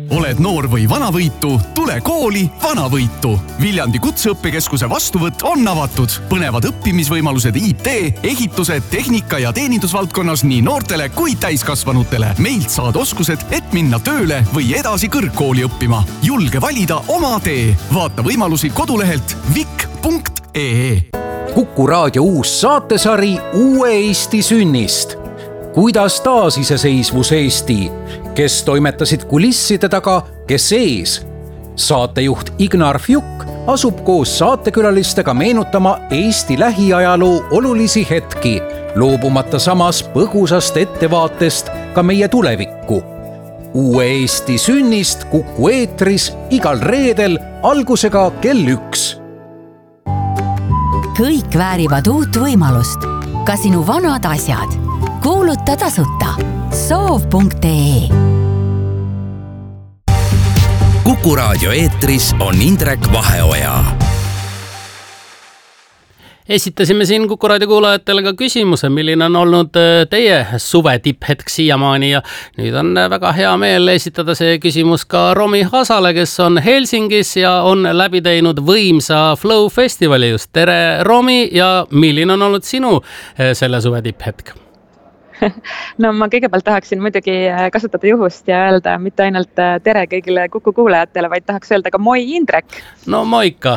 Oled noor või vanavõitu, tule kooli Vanavõitu. Viljandi Kutseõppekeskuse vastuvõtt on avatud. Põnevad õppimisvõimalused IT, ehituse, tehnika ja teenindusvaldkonnas nii noortele kui täiskasvanutele. Meilt saad oskused, et minna tööle või edasi kõrgkooli õppima. Julge valida oma tee. Vaata võimalusi kodulehelt vik.ee. Kuku Raadio uus saatesari Uue Eesti sünnist. Kuidas taasiseseisvus Eesti? Kes toimetasid kulisside taga, kes ees? Saatejuht Ignar Fjuk asub koos saatekülalistega meenutama Eesti lähiajaloo olulisi hetki, loobumata samas põgusast ettevaatest ka meie tulevikku. Uue Eesti sünnist Kuku eetris igal reedel algusega kell 1. Kõik väärivad uut võimalust. Ka sinu vanad asjad. Kuuluta tasuta. Soov.ee. Kuku Raadio eetris on Indrek Vaheoja. Esitasime siin Kuku Raadio kuulajatele ka küsimuse, milline on olnud teie suve tipphetk siiamaani ja nüüd on väga hea meel esitada see küsimus ka Romi Hasale, kes on Helsingis ja on läbi teinud võimsa Flow festivali just. Tere Romi ja milline on olnud sinu selle suve tipphetk? No ma kõigepealt tahaksin muidugi kasutada juhust ja öelda mitte ainult tere kõigile Kuku kuulajatele, vaid tahaks öelda ka moi Indrek. No moika.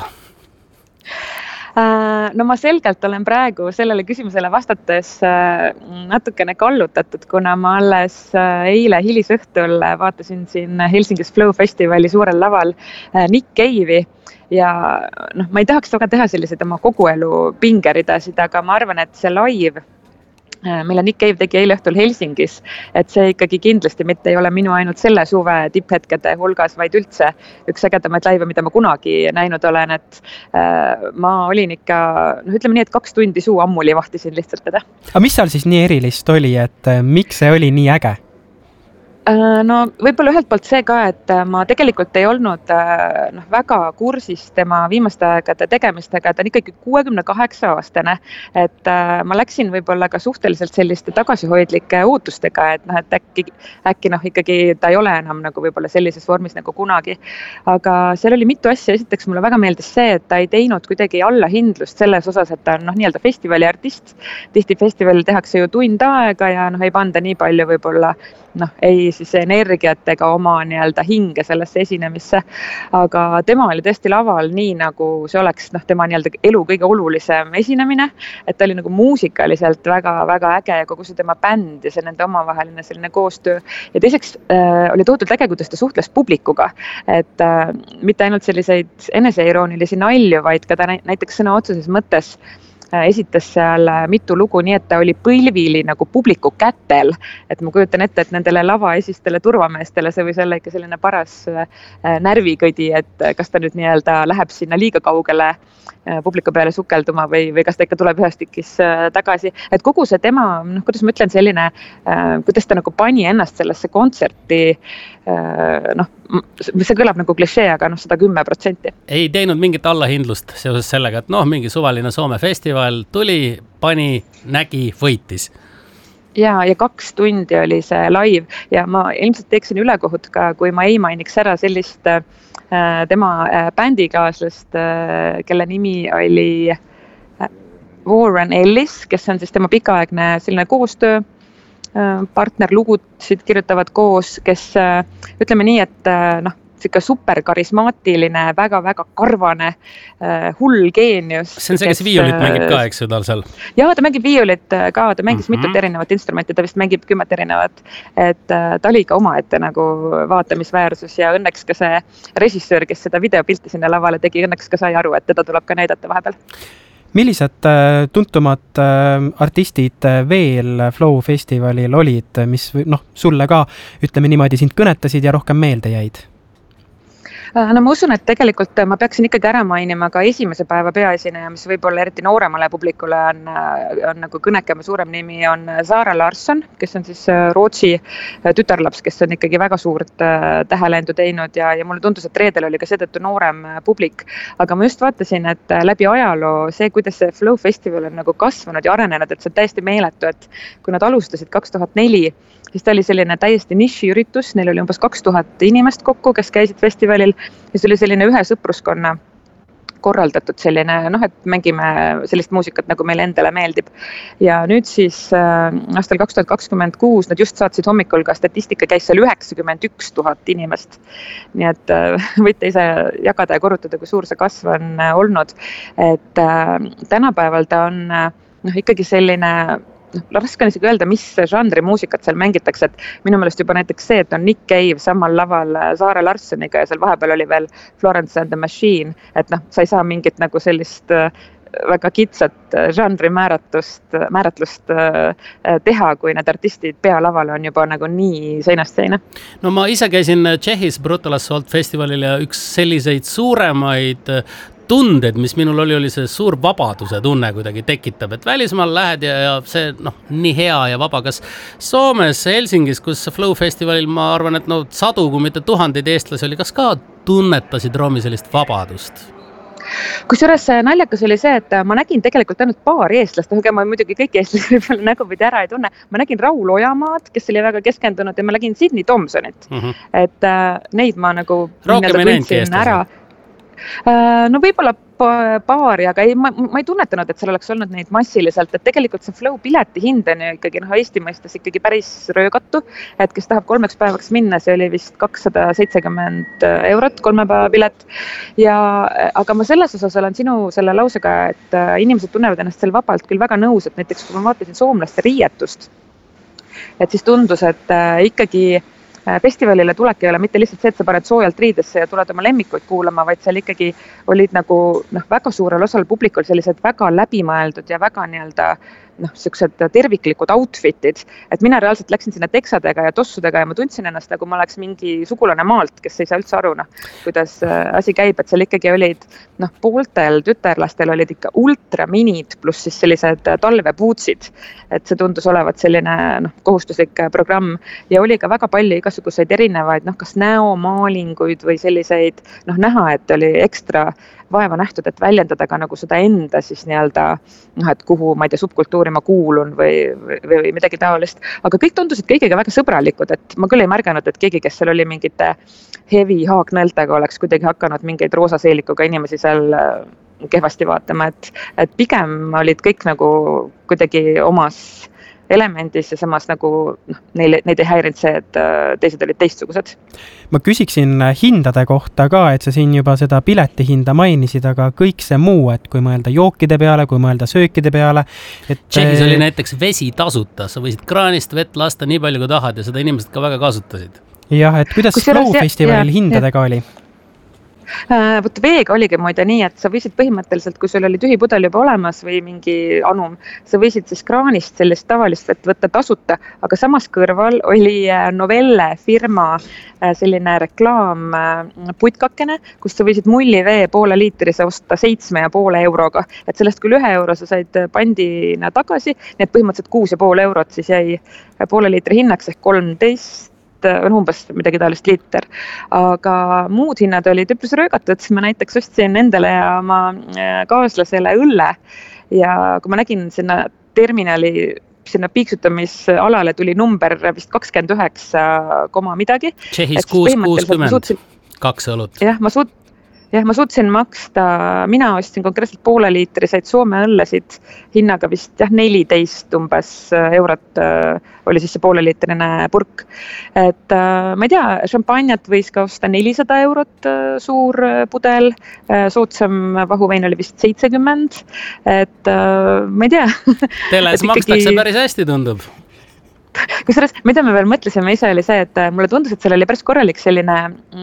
No ma selgelt olen praegu sellele küsimusele vastates natukene kallutatud, kuna ma alles eile hilisõhtul vaatasin siin Helsingis Flow festivali suurel laval Nick Cave'i ja ma ei tahaks väga teha selliseid oma kogu elu pingeridasid, aga ma arvan, et see live, mille Nick Cave tegi eile õhtul Helsingis, et see ikkagi kindlasti mitte ei ole minu ainult selle suve tipphetkede hulgas, vaid üldse üks ägedamaid laive, mida ma kunagi näinud olen, et ma olin ikka, ütleme nii, et 2 tundi suu ammuli vahtisin lihtsalt teda. Aga mis seal siis nii erilist oli, et miks see oli nii äge? No võib-olla ühelt poolt see ka, et ma tegelikult ei olnud väga kursis tema viimaste aegade tegemistega, ta on ikkagi 68-aastane, et ma läksin võib-olla ka suhteliselt selliste tagasihoidlike ootustega, et äkki ikkagi ta ei ole enam nagu võib-olla sellises vormis nagu kunagi, aga seal oli mitu asja. Esiteks mulle väga meeldis see, et ta ei teinud kuidagi allahindlust selles osas, et ta on nii-öelda festivali artist. Tihti festivalil tehakse ju tund aega ja ei panda nii palju võib-olla ei siis energiat ega oma nii-öelda hinge sellesse esinemisse, aga tema oli tõesti laval nii, nagu see oleks tema nii-öelda elu kõige olulisem esinemine, et ta oli nagu muusikaliselt väga-väga äge ja kogu see tema bänd ja see nende omavaheline selline koostöö. Ja teiseks oli tohutult äge, kuidas ta suhtles publikuga, et mitte ainult selliseid eneseiroonilisi nalju, vaid ka ta näiteks sõna otseses mõttes esitas seal mitu lugu nii, et ta oli põlvili nagu publiku kätel, et ma kujutan ette, et nendele lavaesistele turvameestele see võis olla ikka selline paras närvikõdi, et kas ta nüüd nii-öelda läheb sinna liiga kaugele publiku peale sukelduma või kas ta ikka tuleb ühest tükis tagasi, et kogu see tema, kuidas ma ütlen, selline, kuidas ta nagu pani ennast sellesse kontserti, see kõlab nagu klišee, aga 110%. Ei teinud mingit allahindlust seoses sellega, et mingi suvaline Soome festival tuli, pani, nägi, võitis. Ja 2 tundi oli see live ja ma ilmselt teeksin ülekohut ka, kui ma ei mainiks ära sellist tema bändikaaslast, kelle nimi oli Warren Ellis, kes on siis tema pikaaegne selline koostöö partnerlugusid kirjutavad koos, kes ütleme nii, et siuke superkarismaatiline, väga-väga karvane, hull geenius. See on see, kes viiulit mängib ka, eks ju tal seal? Jaa, ta mängib viiulit ka, ta mängis mitut erinevat instrumenti, ta vist mängib 10 erinevat, et ta oli ka omaette nagu vaatamisväärsus ja õnneks ka see režissöör, kes seda videopilti sinna lavale tegi, õnneks ka sai aru, et teda tuleb ka näidata vahepeal. Millised tuntumad artistid veel Flow festivalil olid, mis sulle ka, ütleme niimoodi, sind kõnetasid ja rohkem meelde jäid? No ma usun, et tegelikult ma peaksin ikkagi ära mainima ka esimese päeva peaesineja, mis võib-olla eriti nooremale publikule on nagu kõnekem ja suurem nimi, on Zara Larsson, kes on siis Rootsi tütarlaps, kes on ikkagi väga suurt tähelendu teinud ja mulle tundus, et reedel oli ka seetõttu noorem publik. Aga ma just vaatasin, et läbi ajaloo see, kuidas see Flow festival on nagu kasvanud ja arenenud, et see on täiesti meeletu, et kui nad alustasid 2004, siis ta oli selline täiesti nišiüritus, neil oli umbes 2000 inimest kokku, kes käisid festivalil ja see oli selline ühe sõpruskonna korraldatud selline, et mängime sellist muusikat, nagu meile endale meeldib. Ja nüüd siis aastal 2026 nad just saatsid hommikul ka statistika käis seal 91 000 inimest. Nii et võite ise jagada ja korrutada, kui suur see kasv on olnud. Et tänapäeval ta on ikkagi selline raske on isegi öelda, mis žanri muusikat seal mängitakse, et minu meelest juba näiteks see, et on Nick Cave samal laval Zara Larssoniga ja seal vahepeal oli veel Florence and the Machine, et sa ei saa mingit nagu sellist väga kitsat žanri määratlust teha, kui need artistid pealaval on juba nagu nii seinast seina. No ma ise käisin Tšehhis Brutal Assault festivalil ja üks selliseid suuremaid tunded, mis minul oli see suur vabaduse tunne kuidagi tekitab, et välismaal lähed ja see nii hea ja vaba. Kas Soomes, Helsingis, kus Flow festivalil ma arvan, et sadu, kui mitte tuhandeid eestlasi oli, kas ka tunnetasid Romi sellist vabadust? Kusjuures naljakas oli see, et ma nägin tegelikult ainult paar eestlast, aga ma muidugi kõik eestlasi võib-olla nägupidi ära ei tunne. Ma nägin Raul Ojamaad, kes oli väga keskendunud ja ma nägin Sydney Thompsonit. Et neid ma nagu tundsin ära. No võib-olla paari, aga ma ei tunnetanud, et seal oleks olnud neid massiliselt, et tegelikult see Flow pileti hind on ju ikkagi Eesti mõistes ikkagi päris röögatu, et kes tahab 3 päevaks minna, see oli vist 270 € 3 päeva pilet. Aga ma selles osas olen sinu selle lausega, et inimesed tunnevad ennast seal vabalt küll väga nõus, et näiteks kui ma vaatasin soomlaste riietust, et siis tundus, et ikkagi festivalile tulek ei ole mitte lihtsalt see, et sa paned soojalt riidesse ja tuled oma lemmikuid kuulama, vaid seal ikkagi olid nagu väga suurel osal publikul sellised väga läbimõeldud ja väga sellised terviklikud outfitid, et mina reaalselt läksin sinna teksadega ja tossudega ja ma tundsin ennast, nagu ma oleks mingi sugulane maalt, kes ei saa üldse aru, kuidas asi käib, et seal ikkagi olid pooltel tütarlastel olid ikka ultraminid pluss siis sellised talvepuutsid, et see tundus olevat selline kohustuslik programm ja oli ka väga palju igasuguseid erinevaid, kas näomaalinguid või selliseid näha, et oli ekstra vaeva nähtud, et väljendada ka nagu seda enda siis et kuhu, ma ei tea, subkultuuri ma kuulun või midagi taolist. Aga kõik tundusid kõigiga väga sõbralikud, et ma küll ei märganud, et keegi, kes seal oli mingite heavy haaknõeltega, oleks kuidagi hakanud mingeid roosaseelikuga inimesi seal kehvasti vaatama, et pigem olid kõik nagu kuidagi omas elemendis ja samas nagu neid ei häirinud see, et teised olid teistsugused. Ma küsiksin hindade kohta ka, et sa siin juba seda pileti hinda mainisid, aga kõik see muu, et kui mõelda jookide peale, kui mõelda söökide peale. Tšehhis oli näiteks vesi tasuta, sa võisid kraanist vett lasta nii palju kui tahad ja seda inimesed ka väga kasutasid. Jah, et kuidas Flow festivalil hindadega oli? Võt veega oligi muide nii, et sa võisid põhimõtteliselt, kui sul oli tühi pudel juba olemas või mingi anum, sa võisid siis kraanist sellist tavalist vett võtta tasuta, aga samas kõrval oli Novelle firma selline reklaam putkakene, kus sa võisid mullivee 0,5 liitrise osta 7,5 €, et sellest küll 1 € sa said pandina tagasi, nii et põhimõtteliselt 6,5 € siis jäi 0,5 liitri hinnaks ehk 13 on umbes midagi taolist liiter, aga muud hinnad olid üpris röögatud. Ma näiteks ostsin endale ja oma kaaslasele õlle ja kui ma nägin sinna terminali, sinna piiksutamisalale tuli number vist 29, midagi. Tšehhis 6,60, 2 õlut. Jah, ma suutsin maksta, mina ostsin konkreetselt 0,5 liitriseid Soome õllesid hinnaga vist 14 umbes eurot oli siis see 0,5 liitrine purk. Et ma ei tea, šampanjat võis ka osta 400 € suur pudel, soodsam vahuvein oli vist 70, et ma ei tea. Teles makstakse päris hästi tundub. Kusjuures, mida me veel mõtlesime ise oli see, et mulle tundus, et seal oli päris korralik selline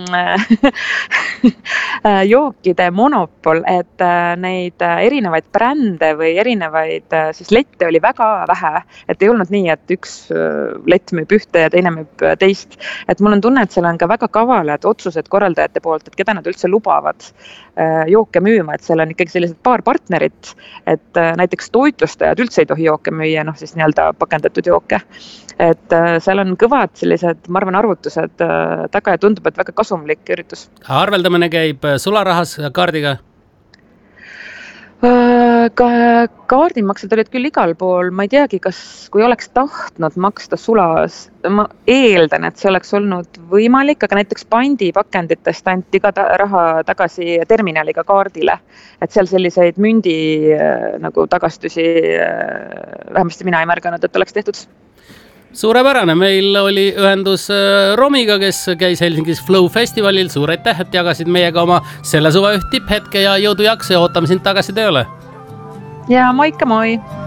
jookide monopol, et neid erinevaid brände või erinevaid siis lette oli väga vähe, et ei olnud nii, et üks lett müüb ühte ja teine müüb teist, et mul on tunne, et seal on ka väga kavalad otsused korraldajate poolt, et keda nad üldse lubavad jooke müüma, et seal on ikkagi sellised paar partnerit, et näiteks toitlustajad üldse ei tohi jooke müüa, siis pakendatud jooke. Et seal on kõvad sellised, ma arvan, arvutused taga ja tundub, et väga kasumlik üritus. Arveldamine käib sularahas kaardiga? Kaardimaksed olid küll igal pool, ma ei teagi, kui oleks tahtnud maksta sulas, ma eeldan, et see oleks olnud võimalik, aga näiteks pandipakenditest anti ka raha tagasi terminaliga kaardile. Et seal selliseid mündi nagu tagastusi vähemasti mina ei märganud, et oleks tehtud. Suurepärane, meil oli ühendus Romiga, kes käis Helsingis Flow festivalil. Suur aitäh, et jagasid meiega oma selle suve üht tipphetke ja jõudu jaksu ja ootame sind tagasi tööle. Ja moikka moi!